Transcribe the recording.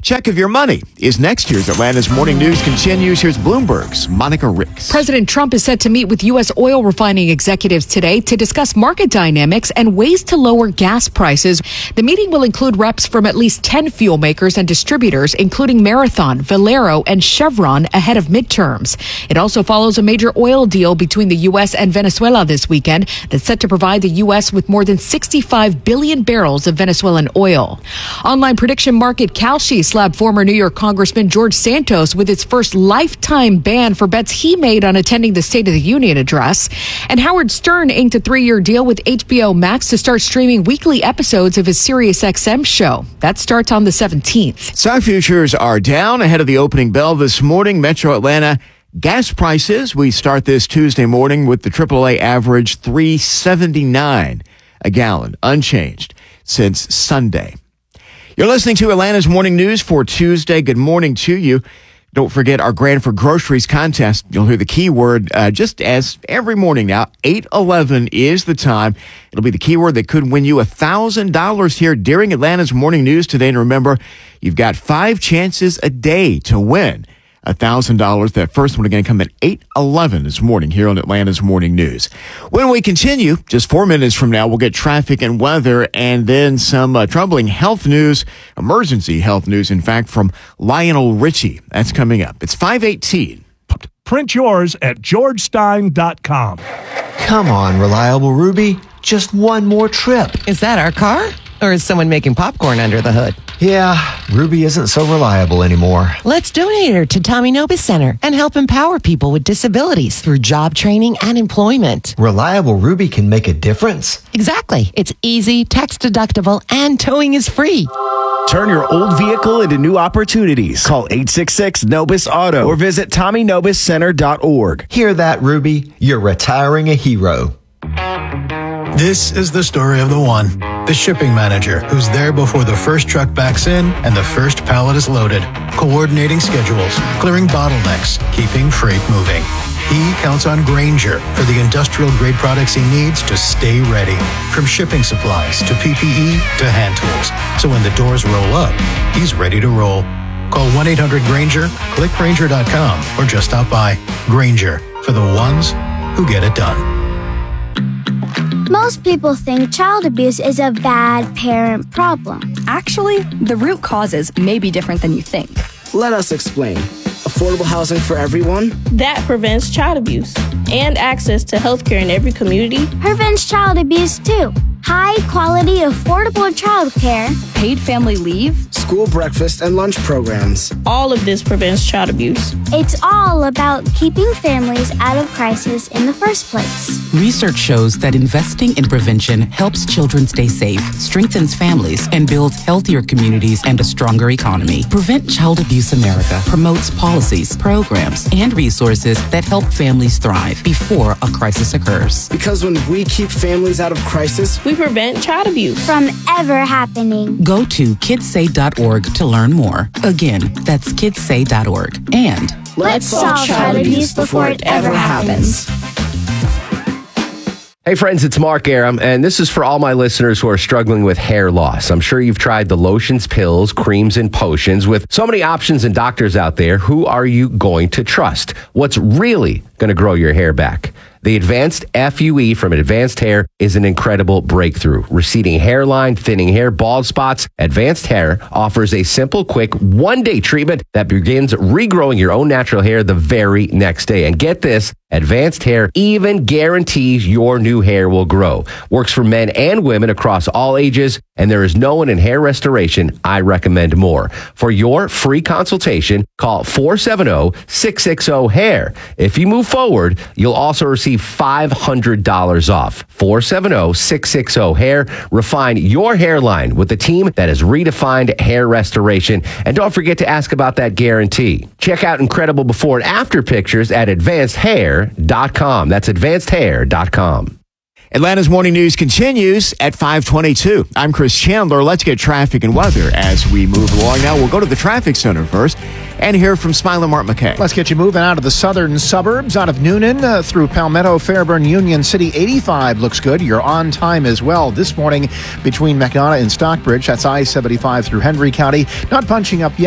Check of your money is next year's Atlanta's Morning News continues. Here's Bloomberg's Monica Ricks. President Trump is set to meet with U.S. oil refining executives today to discuss market dynamics and ways to lower gas prices. The meeting will include reps from at least 10 fuel makers and distributors, including Marathon, Valero, and Chevron, ahead of midterms. It also follows a major oil deal between the U.S. and Venezuela this weekend that's set to provide the U.S. with more than 65 billion barrels of Venezuelan oil. Online prediction market Kalshi slapped former New York Congressman George Santos with its first lifetime ban for bets he made on attending the State of the Union address. And Howard Stern inked a 3-year deal with HBO Max to start streaming weekly episodes of his SiriusXM show. That starts on the 17th. Stock futures are down ahead of the opening bell this morning. Metro Atlanta gas prices. We start this Tuesday morning with the AAA average $3.79 a gallon, unchanged since Sunday. You're listening to Atlanta's Morning News for Tuesday. Good morning to you. Don't forget our Grand for Groceries contest. You'll hear the keyword just as every morning now. 8:11 is the time. It'll be the keyword that could win you $1,000 here during Atlanta's Morning News today. And remember, you've got 5 chances a day to win $1,000. That first one again come at 8:11 this morning here on Atlanta's Morning News. When we continue, just 4 minutes from now, we'll get traffic and weather and then some troubling health news, emergency health news, in fact, from Lionel Richie. That's coming up. It's 5:18. Print yours at georgestein.com. Come on, Reliable Ruby. Just one more trip. Is that our car? Or is someone making popcorn under the hood? Yeah, Ruby isn't so reliable anymore. Let's donate her to Tommy Nobis Center and help empower people with disabilities through job training and employment. Reliable Ruby can make a difference. Exactly. It's easy, tax deductible, and towing is free. Turn your old vehicle into new opportunities. Call 866-NOBIS-AUTO or visit TommyNobisCenter.org. Hear that, Ruby? You're retiring a hero. This is the story of the one, the shipping manager, who's there before the first truck backs in and the first pallet is loaded, coordinating schedules, clearing bottlenecks, keeping freight moving. He counts on Grainger for the industrial-grade products he needs to stay ready, from shipping supplies to PPE to hand tools. So when the doors roll up, he's ready to roll. Call 1-800-GRAINGER, click Grainger.com, or just stop by. Grainger, for the ones who get it done. Most people think child abuse is a bad parent problem. Actually, the root causes may be different than you think. Let us explain. Affordable housing for everyone? That prevents child abuse. And access to health care in every community prevents child abuse too. High-quality, affordable child care. Paid family leave. School breakfast and lunch programs. All of this prevents child abuse. It's all about keeping families out of crisis in the first place. Research shows that investing in prevention helps children stay safe, strengthens families, and builds healthier communities and a stronger economy. Prevent Child Abuse America promotes policies, programs, and resources that help families thrive before a crisis occurs. Because when we keep families out of crisis, we prevent child abuse from ever happening. Go to kidssay.org to learn more. Again, that's kidssay.org. And let's solve child abuse before it ever happens. Hey friends, it's Mark Aram, and this is for all my listeners who are struggling with hair loss. I'm sure you've tried the lotions, pills, creams, and potions. With so many options and doctors out there, who are you going to trust? What's really going to grow your hair back? The Advanced FUE from Advanced Hair is an incredible breakthrough. Receding hairline, thinning hair, bald spots. Advanced Hair offers a simple, quick, one-day treatment that begins regrowing your own natural hair the very next day. And get this, Advanced Hair even guarantees your new hair will grow. Works for men and women across all ages, and there is no one in hair restoration I recommend more. For your free consultation, call 470-660-HAIR. If you move forward, you'll also receive $500 off. 470-660-HAIR. Refine your hairline with a team that has redefined hair restoration. And don't forget to ask about that guarantee. Check out incredible before and after pictures at advancedhair.com. That's advancedhair.com. Atlanta's Morning News continues at 5:22. I'm Chris Chandler. Let's get traffic and weather as we move along. Now we'll go to the traffic center first and hear from Smiler Mark McKay. Let's get you moving out of the southern suburbs, out of Newnan through Palmetto, Fairburn, Union City. 85 looks good. You're on time as well this morning between McDonough and Stockbridge. That's I-75 through Henry County. Not punching up yet.